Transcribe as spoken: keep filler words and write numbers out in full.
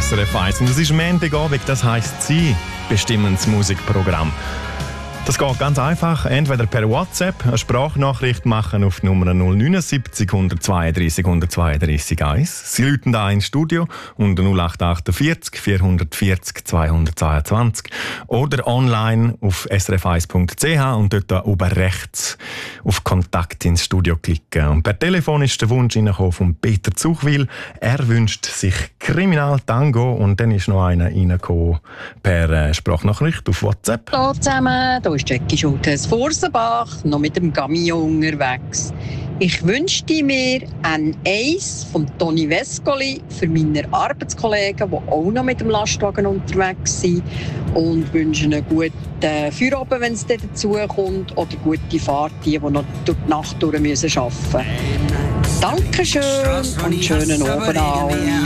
S R F eins. Und es ist Montagabend, das heisst, Sie bestimmen das Musikprogramm. Das geht ganz einfach. Entweder per WhatsApp eine Sprachnachricht machen auf die Nummer null neun sieben null zwei drei null zwei drei eins. Sie rufen da ins Studio unter null acht vier acht vier vier null zwei zwei zwei. Oder online auf s r f eins punkt c h und dort oben rechts auf Kontakt ins Studio klicken. Und per Telefon ist der Wunsch reingekommen von Peter Zuchwil. Er wünscht sich Kriminaltango und dann ist noch einer reingekommen per Sprachnachricht auf WhatsApp. Hallo zusammen, hier ist Jackie Schultes Vorsenbach, noch mit dem Camion unterwegs. Ich wünschte mir ein Eis von Toni Vescoli für meine Arbeitskollegen, die auch noch mit dem Lastwagen unterwegs sind, und wünsche einen guten Feierabend, wenn es dazu kommt, oder gute Fahrt, die, die noch durch die Nacht durch müssen arbeiten müssen. Dankeschön und schönen Abend auch.